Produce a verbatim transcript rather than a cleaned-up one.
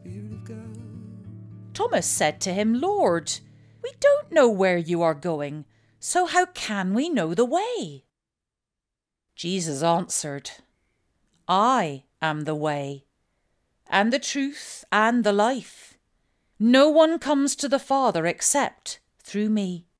Thomas said to him, Lord, we don't know where you are going, so how can we know the way? Jesus answered, I am the way, and the truth, and the life. No one comes to the Father except through me.